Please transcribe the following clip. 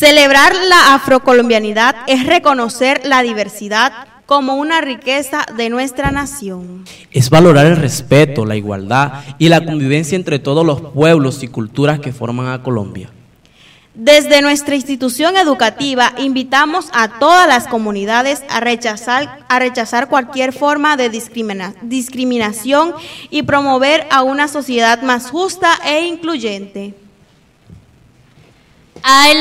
Celebrar la afrocolombianidad es reconocer la diversidad como una riqueza de nuestra nación. Es valorar el respeto, la igualdad y la convivencia entre todos los pueblos y culturas que forman a Colombia. Desde nuestra institución educativa invitamos a todas las comunidades a rechazar cualquier forma de discriminación y promover a una sociedad más justa e incluyente. Adelante.